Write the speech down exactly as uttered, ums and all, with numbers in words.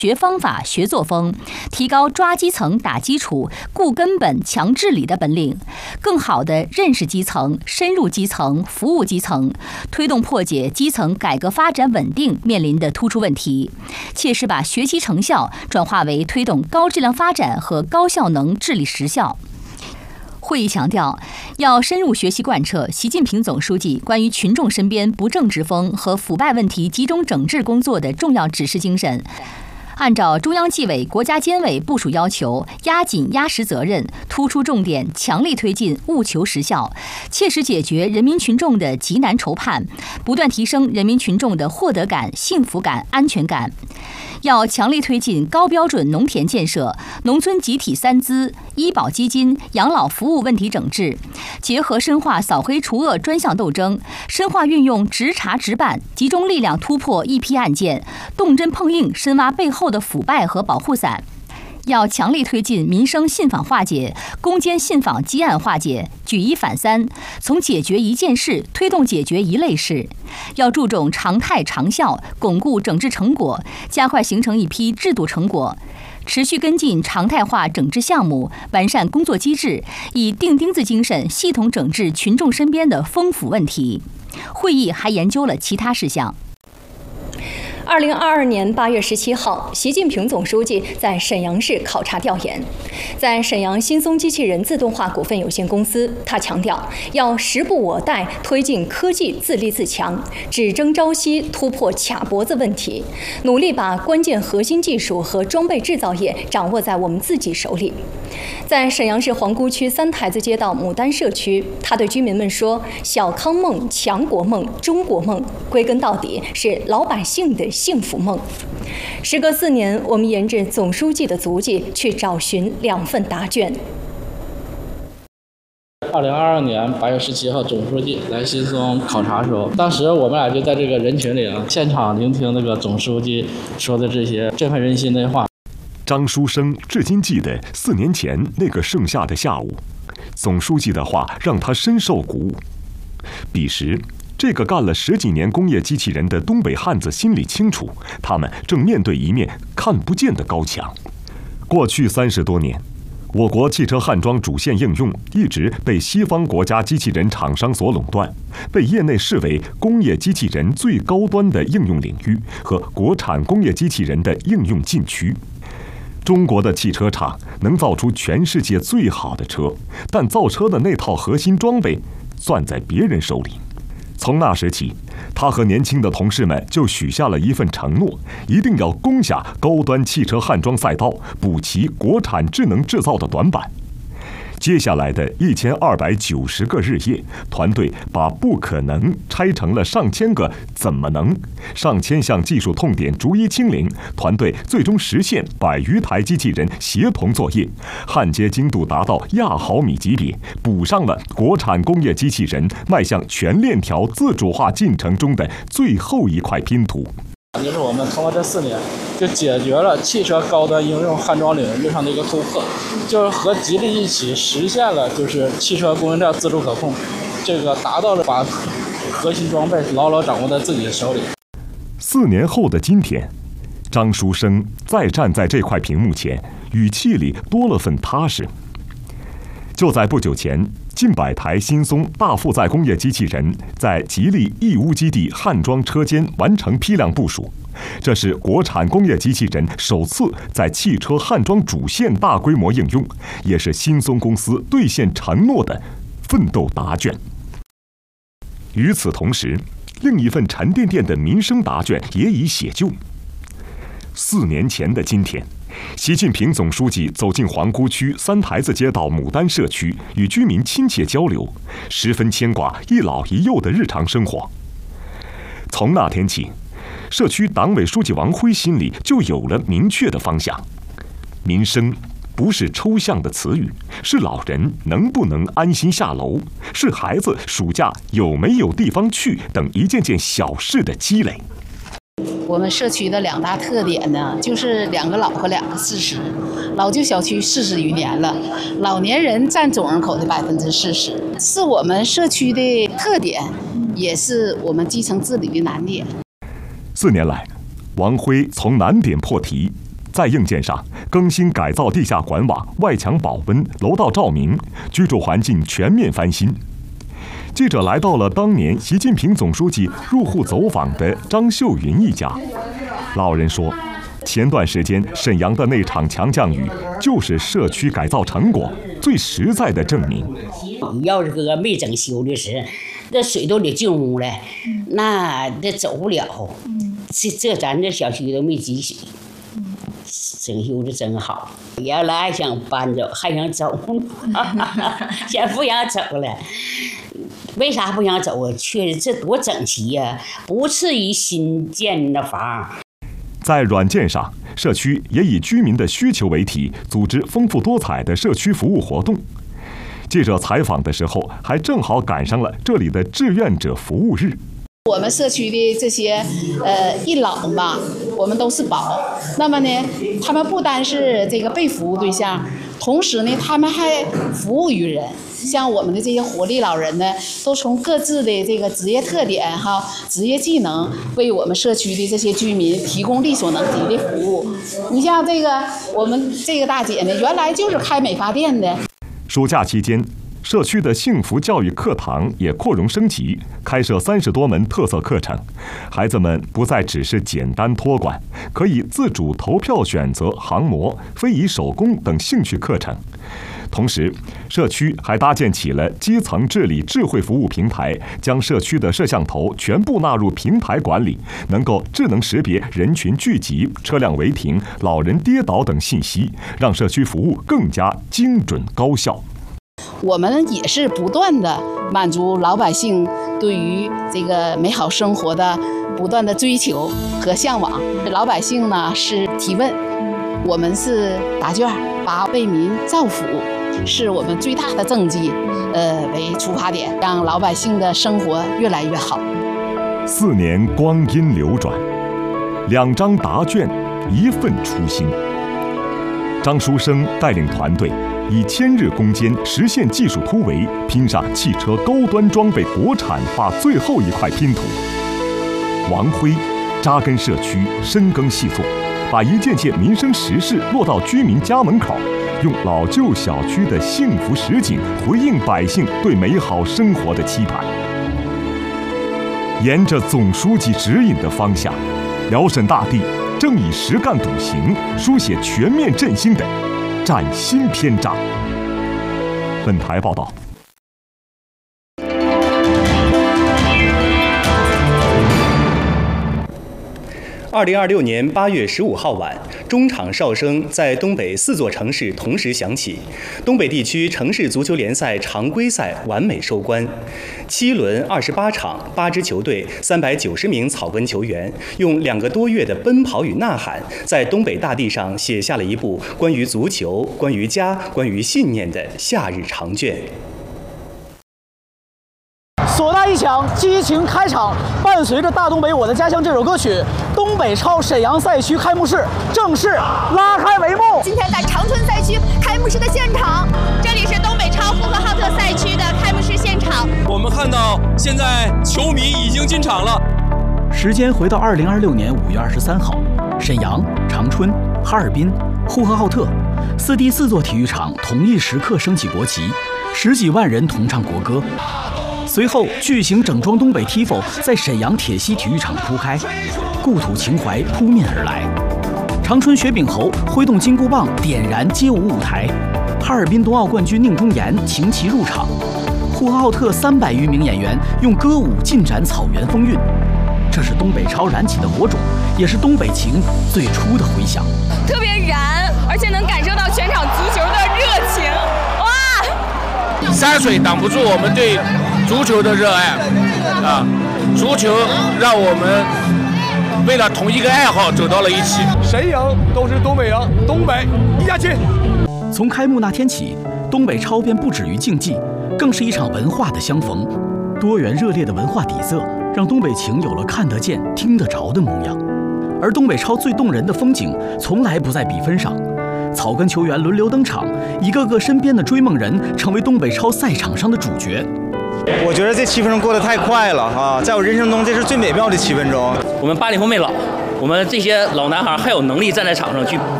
学方法、学作风，提高抓基层、打基础、固根本、强治理的本领，更好地认识基层、深入基层、服务基层，推动破解基层改革发展稳定面临的突出问题，切实把学习成效转化为推动高质量发展和高效能治理实效。会议强调，要深入学习贯彻习近平总书记关于群众身边不正之风和腐败问题集中整治工作的重要指示精神，按照中央纪委、国家监委部署要求，压紧压实责任，突出重点，强力推进务求实效，切实解决人民群众的急难愁盼，不断提升人民群众的获得感、幸福感、安全感。要强力推进高标准农田建设、农村集体三资、医保基金、养老服务问题整治，结合深化扫黑除恶专项斗争，深化运用直查直办，集中力量突破一批案件，动真碰硬，深挖背后的腐败和保护伞。要强力推进民生信访化解、攻坚信访积案化解，举一反三，从解决一件事推动解决一类事。要注重常态长效，巩固整治成果，加快形成一批制度成果，持续跟进常态化整治项目，完善工作机制，以钉钉子精神系统整治群众身边的风腐问题。会议还研究了其他事项。 二零二二年八月十七号，习近平总书记在沈阳市考察调研。在沈阳新松机器人自动化股份有限公司，他强调要时不我待，推进科技自立自强，只争朝夕，突破卡脖子问题，努力把关键核心技术和装备制造业掌握在我们自己手里。在沈阳市皇姑区三台子街道牡丹社区，他对居民们说：“小康梦、强国梦、中国梦，归根到底是老百姓的幸福梦。”时隔四年，我们沿着总书记的足迹去找寻两份答卷。 二零二二年八月十七号，总书记来新松考察的时候，当时我们俩就在这个人群里啊，现场聆听那个总书记说的这些振奋人心的话。 张书生至今记得四年前那个盛夏的下午，总书记的话让他深受鼓舞。彼时，这个干了十几年工业机器人的东北汉子心里清楚，他们正面对一面看不见的高墙。过去三十多年，我国汽车焊装主线应用一直被西方国家机器人厂商所垄断，被业内视为工业机器人最高端的应用领域和国产工业机器人的应用禁区。中国的汽车厂能造出全世界最好的车，但造车的那套核心装备攥在别人手里。从那时起，他和年轻的同事们就许下了一份承诺，一定要攻下高端汽车焊装赛道，补齐国产智能制造的短板。接下来的一千二百九十个日夜，团队把不可能拆成了上千个怎么能，上千项技术痛点逐一清零，团队最终实现百余台机器人协同作业，焊接精度达到亚毫米级别，补上了国产工业机器人迈向全链条自主化进程中的最后一块拼图。 就是我们通过这四年，就解决了汽车高端应用焊装领域上的一个突破，就是和吉利一起实现了就是汽车供应链自主可控，这个达到了把核心装备牢牢掌握在自己的手里。 四年后的今天，张书生再站在这块屏幕前，语气里多了份踏实。就在不久前，近百台新松大负载工业机器人在吉利义乌基地焊装车间完成批量部署，这是国产工业机器人首次在汽车焊装主线大规模应用，也是新松公司兑现承诺的奋斗答卷。与此同时，另一份沉甸甸的民生答卷也已写就。四年前的今天，习近平总书记走进皇姑区三台子街道牡丹社区，与居民亲切交流，十分牵挂一老一幼的日常生活。从那天起，社区党委书记王辉心里就有了明确的方向：民生不是抽象的词语，是老人能不能安心下楼，是孩子暑假有没有地方去等一件件小事的积累。 我们社区的两大特点呢，就是两个老和两个四十。老旧小区四十余年了，老年人占总人口的百分之四十，是我们社区的特点，也是我们基层治理的难点。 四年来，王辉从难点破题在硬件上更新改造地下管网、外墙保温、楼道照明，居住环境全面翻新。记者来到了当年习近平总书记入户走访的张秀云一家，老人说，前段时间沈阳的那场强降雨，就是社区改造成果最实在的证明。 要是个没整修的时，那水都得进屋了，那那走不了。这这咱这小区都没积水，整修的真好。原来还想搬走，还想走呢，现在不想走了。为啥不想走啊？确实这多整齐呀、啊，不次于新建的房。 在软件上，社区也以居民的需求为题，组织丰富多彩的社区服务活动。记者采访的时候，还正好赶上了这里的志愿者服务日。 我们社区的这些呃一老嘛，我们都是宝。那么呢，他们不单是这个被服务对象，同时呢，他们还服务于人。像我们的这些活力老人呢，都从各自的这个职业特点哈、职业技能，为我们社区的这些居民提供力所能及的服务。你像这个我们这个大姐呢，原来就是开美发店的。 暑假期间，社区的幸福教育课堂也扩容升级，开设三十多门特色课程，孩子们不再只是简单托管，可以自主投票选择航模、非遗手工等兴趣课程。同时，社区还搭建起了基层治理智慧服务平台，将社区的摄像头全部纳入平台管理，能够智能识别人群聚集、车辆违停、老人跌倒等信息，让社区服务更加精准高效。 我们也是不断的满足老百姓对于这个美好生活的不断的追求和向往。老百姓呢是提问，我们是答卷，把为民造福是我们最大的政绩，呃为出发点，让老百姓的生活越来越好。 四年光阴流转，两张答卷，一份初心。张书生带领团队，以千日攻坚实现技术突围，拼上汽车高端装备国产化最后一块拼图。王辉扎根社区，深耕细作，把一件件民生实事落到居民家门口，用老旧小区的幸福实景回应百姓对美好生活的期盼。沿着总书记指引的方向，辽沈大地正以实干笃行书写全面振兴的崭新篇章。本台报道。 二零二六年八月十五号晚，中场哨声在东北四座城市同时响起，东北地区城市足球联赛常规赛完美收官。七轮二十八场，八支球队，三百九十名草根球员，用两个多月的奔跑与呐喊，在东北大地上写下了一部关于足球、关于家、关于信念的夏日长卷。 唢呐一响，激情开场。伴随着《大东北我的家乡》这首歌曲，东北超沈阳赛区开幕式正式拉开帷幕。 今天在长春赛区开幕式的现场，这里是东北超呼和浩特赛区的开幕式现场。 我们看到现在球迷已经进场了。 时间回到二零二六年五月二十三号，沈阳、长春、哈尔滨、呼和浩特四地四座体育场同一时刻升起国旗，十几万人同唱国歌。随后，巨型整装东北 T I F O 在沈阳铁西体育场铺开，故土情怀扑面而来。长春雪饼猴挥动金箍棒点燃街舞舞台，哈尔滨冬奥冠军宁中岩擎旗入场，呼和浩特三百余名演员用歌舞尽展草原风韵。这是东北超燃起的火种，也是东北情最初的回响。 特别燃，而且能感受到全场足球的热情。哇！ 山水挡不住我们对足球的热爱啊！足球让我们为了同一个爱好走到了一起。 谁赢都是东北赢，东北一家亲。 从开幕那天起，东北超便不止于竞技，更是一场文化的相逢。多元热烈的文化底色，让东北情有了看得见、听得着的模样。而东北超最动人的风景，从来不在比分上。草根球员轮流登场，一个个身边的追梦人成为东北超赛场上的主角。 我觉得这七分钟过得太快了啊！在我人生中，这是最美妙的七分钟。 我们八零后没老，我们这些老男孩还有能力站在场上去